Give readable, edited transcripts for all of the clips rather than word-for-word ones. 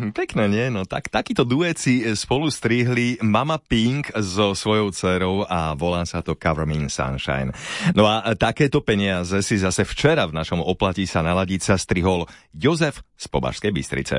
Pekné, nie? No tak takýto duet si spolu strihli Mama Pink so svojou dcerou a volá sa to Cover Me in Sunshine. No a takéto peniaze si zase včera v našom Oplatí sa naladiť sa strihol Jozef z Považskej Bystrice.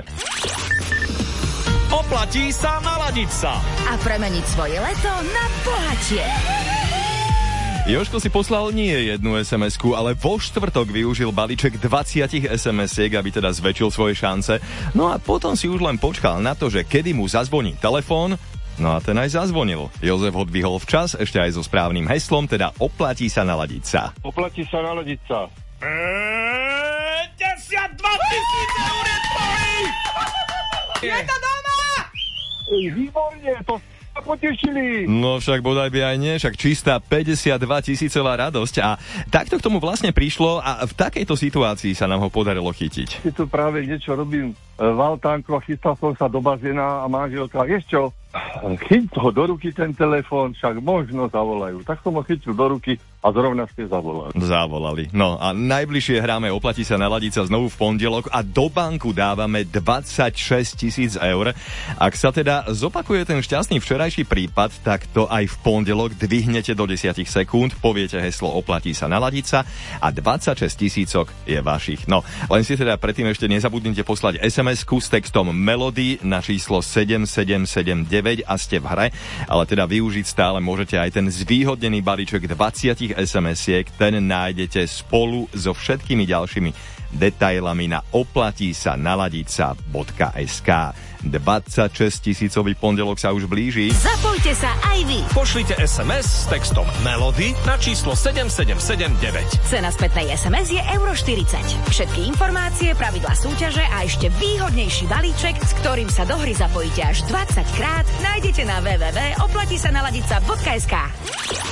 Oplatí sa naladiť sa a premeniť svoje leto na bohatie. Jožko si poslal nie jednu SMS-ku, ale vo štvrtok využil balíček 20 SMS-iek, aby teda zväčšil svoje šance. No a potom si už len počkal na to, že kedy mu zazvoní telefón. No a ten aj zazvonil. Jozef odvihol včas, ešte aj so správnym heslom, teda oplatí sa naladiť sa. Oplatí sa naladiť sa. 52 000 eur je tvojich! Je to doma! Výborne, to sa potešili. No však bodaj by aj nie, však čistá 52 000 radosť. A takto k tomu vlastne prišlo a v takejto situácii sa nám ho podarilo chytiť. Si tu práve niečo robím v altánku a chystal som sa do bazéna a manželka, vieš čo? Chyť ho do ruky ten telefón, však možno zavolajú. Tak som ho chytil do ruky a zrovna ste zavolali. Zavolali. No a najbližšie hráme Oplatí sa naladiť sa znovu v pondelok a do banku dávame 26 000 eur. Ak sa teda zopakuje ten šťastný včerajší prípad, tak to aj v pondelok dvihnete do 10 sekúnd, poviete heslo Oplatí sa naladiť sa a 26 000 je vašich. No, len si teda predtým ešte nezabudnite poslať SMS-ku s textom Melody na číslo 7779 a ste v hre, ale teda využiť stále môžete aj ten zvýhodnený balíček 20 SMS-iek, ten nájdete spolu so všetkými ďalšími detailami na oplatísanaladiť.sk. 26 000 pondelok sa už blíži. Zapojte sa aj vy. Pošlite SMS s textom Melody na číslo 7779. Cena spätnej SMS je €40. Všetky informácie, pravidlá súťaže a ešte výhodnejší balíček, s ktorým sa do hry zapojíte až 20 krát, nájdete na www.oplatisanaladiť.sk.